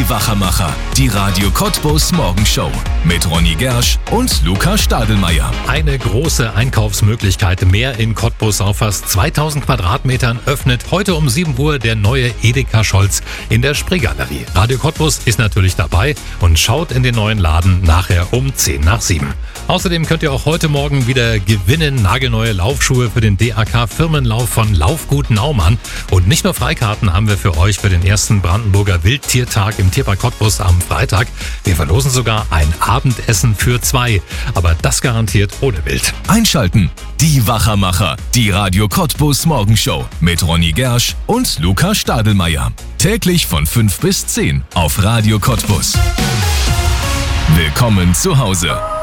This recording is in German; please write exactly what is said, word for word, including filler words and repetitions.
Die Wachermacher, die Radio Cottbus Morgenshow mit Ronny Gersch und Luca Stadelmeier. Eine große Einkaufsmöglichkeit mehr in Cottbus auf fast zweitausend Quadratmetern öffnet heute um sieben Uhr der neue Edeka Scholz in der Spreegalerie. Radio Cottbus ist natürlich dabei und schaut in den neuen Laden nachher um zehn nach sieben. Außerdem könnt ihr auch heute Morgen wieder gewinnen. Nagelneue Laufschuhe für den D A K-Firmenlauf von Laufgut Naumann. Und nicht nur Freikarten haben wir für euch für den ersten Brandenburger Wildtiertag im Tierpark Cottbus am Freitag. Wir verlosen sogar ein Abendessen für zwei. Aber das garantiert ohne Wild. Einschalten. Die Wachermacher, die Radio Cottbus Morgenshow mit Ronny Gersch und Luca Stadelmeier. Täglich von fünf bis zehn auf Radio Cottbus. Willkommen zu Hause.